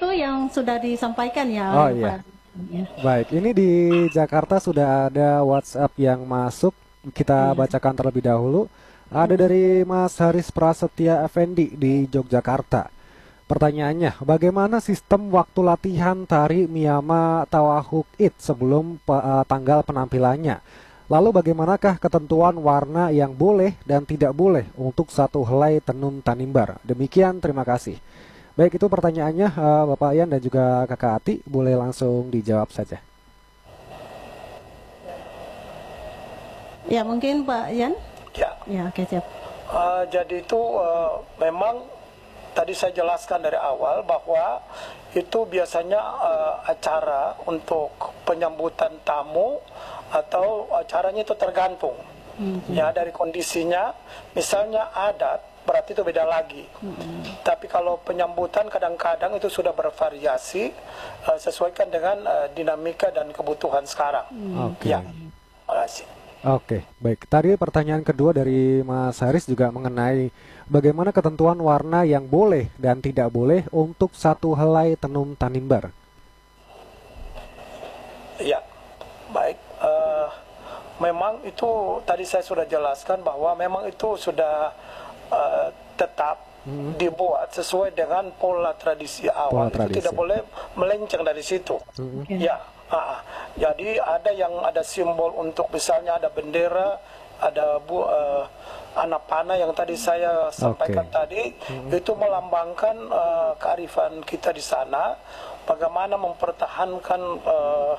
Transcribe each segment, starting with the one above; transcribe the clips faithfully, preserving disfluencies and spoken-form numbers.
yang sudah disampaikan ya. Oh iya. Ya. Baik, ini di Jakarta sudah ada WhatsApp yang masuk. Kita Iya. bacakan terlebih dahulu. Ada dari Mas Haris Prasetya Effendi di Yogyakarta. Pertanyaannya, bagaimana sistem waktu latihan tari Miyama Tawahuk It sebelum uh, tanggal penampilannya? Lalu bagaimanakah ketentuan warna yang boleh dan tidak boleh untuk satu helai tenun Tanimbar? Demikian, terima kasih. Baik, itu pertanyaannya uh, Bapak Yan dan juga Kakak Ati, boleh langsung dijawab saja. Ya, mungkin Pak Yan. Ya. Ya, oke, siap. Uh, jadi itu uh, memang tadi saya jelaskan dari awal bahwa itu biasanya uh, acara untuk penyambutan tamu atau acaranya itu tergantung mm-hmm. ya dari kondisinya. Misalnya adat berarti itu beda lagi. Mm-hmm. Tapi kalau penyambutan kadang-kadang itu sudah bervariasi uh, sesuaikan dengan uh, dinamika dan kebutuhan sekarang. Mm-hmm. Oke. Ya, terima kasih. Oke, baik. Tadi pertanyaan kedua dari Mas Haris juga mengenai bagaimana ketentuan warna yang boleh dan tidak boleh untuk satu helai tenun Tanimbar. Ya, baik. Uh, memang itu tadi saya sudah jelaskan bahwa memang itu sudah uh, tetap hmm. dibuat sesuai dengan pola tradisi awal. Pola tradisi. Itu tidak boleh melenceng dari situ. Hmm. Okay. Ya, uh, jadi ada yang ada simbol untuk misalnya ada bendera, ada bu, uh, anak panah yang tadi saya sampaikan okay. tadi, hmm. itu melambangkan uh, kearifan kita di sana, bagaimana mempertahankan uh,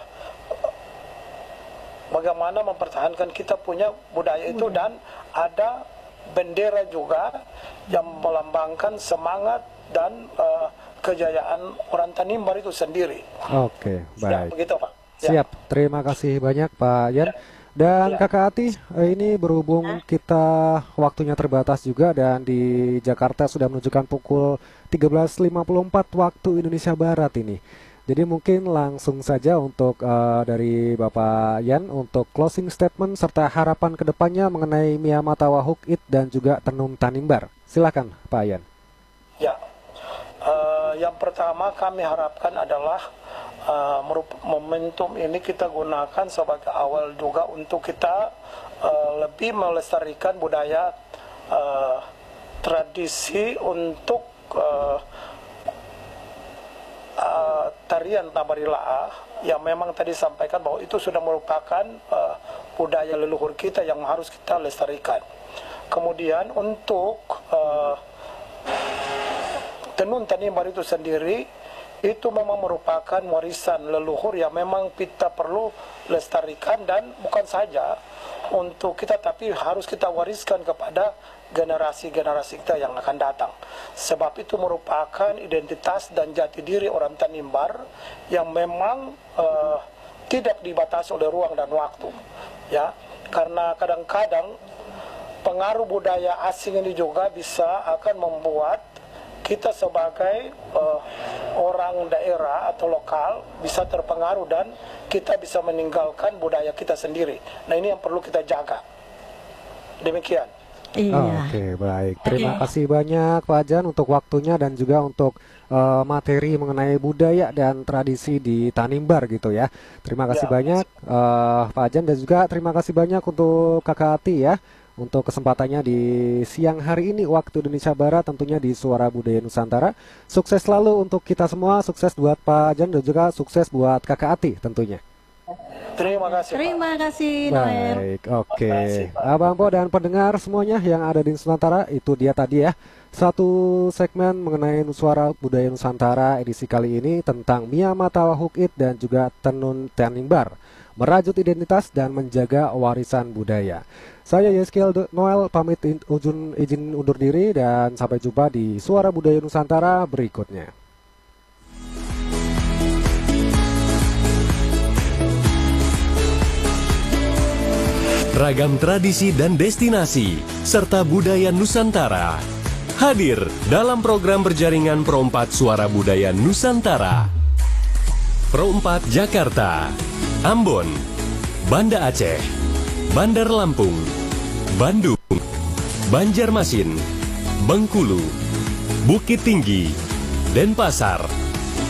bagaimana mempertahankan kita punya budaya itu, dan ada bendera juga yang melambangkan semangat dan uh, kejayaan orang Tanimbar itu sendiri. Oke, baik. Ya, begitu Pak. Siap, ya. Terima kasih banyak Pak Yan. Dan ya. Kakak Ati, ini berhubung kita waktunya terbatas juga dan di Jakarta sudah menunjukkan pukul tiga belas lima puluh empat waktu Indonesia Barat ini. Jadi mungkin langsung saja untuk uh, dari Bapak Yan untuk closing statement serta harapan kedepannya mengenai Miyama Tawahuk It dan juga tenun Tanimbar. Silakan Pak Yan. Ya, uh, yang pertama kami harapkan adalah uh, momentum ini kita gunakan sebagai awal juga untuk kita uh, lebih melestarikan budaya uh, tradisi untuk uh, Uh, tarian Tabarilaah yang memang tadi sampaikan bahwa itu sudah merupakan uh, budaya leluhur kita yang harus kita lestarikan. Kemudian untuk uh, tenun Tanimbar itu sendiri itu memang merupakan warisan leluhur yang memang kita perlu lestarikan, dan bukan saja untuk kita tapi harus kita wariskan kepada generasi-generasi kita yang akan datang. Sebab itu merupakan identitas dan jati diri orang Tanimbar yang memang uh, tidak dibatasi oleh ruang dan waktu. Ya, karena kadang-kadang pengaruh budaya asing ini juga bisa akan membuat kita sebagai uh, orang daerah atau lokal bisa terpengaruh dan kita bisa meninggalkan budaya kita sendiri. Nah, ini yang perlu kita jaga. Demikian. Iya. Oh, Oke, okay, baik. Terima okay. kasih banyak Pak Jan untuk waktunya dan juga untuk uh, materi mengenai budaya dan tradisi di Tanimbar gitu ya. Terima kasih ya, banyak uh, Pak Jan, dan juga terima kasih banyak untuk Kakak Ati ya untuk kesempatannya di siang hari ini waktu Indonesia Barat, tentunya di Suara Budaya Nusantara. Sukses selalu untuk kita semua, sukses buat Pak Jan dan juga sukses buat Kakak Ati tentunya. Terima kasih. Terima kasih. Baik, oke. Okay. Abang Po dan pendengar semuanya yang ada di Nusantara, itu dia tadi ya satu segmen mengenai Suara Budaya Nusantara edisi kali ini tentang Miyama Tawahuk It dan juga tenun Tanimbar, merajut identitas dan menjaga warisan budaya. Saya Yeskiel Noel pamit ujun izin undur diri dan sampai jumpa di Suara Budaya Nusantara berikutnya. Ragam tradisi dan destinasi serta budaya Nusantara hadir dalam program berjaringan Pro empat Suara Budaya Nusantara. Pro empat Jakarta, Ambon, Banda Aceh, Bandar Lampung, Bandung, Banjarmasin, Bengkulu, Bukit Tinggi, Denpasar,